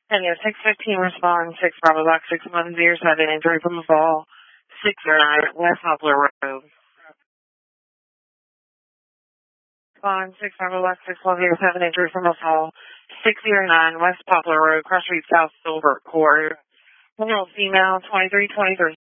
And 615 respond, 6 Bravo Box 610, have an injury from a fall, 609 West Poplar Road. Respond, 6 Bravo Box 610, have an injury from a fall, 609 West Poplar Road, Cross Street South, Silver Court. Male, female, 2323.